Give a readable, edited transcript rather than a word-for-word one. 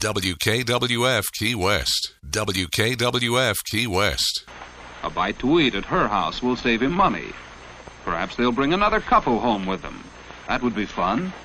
WKWF Key West. WKWF Key West. A bite to eat at her house will save him money. Perhaps they'll bring another couple home with them. That would be fun.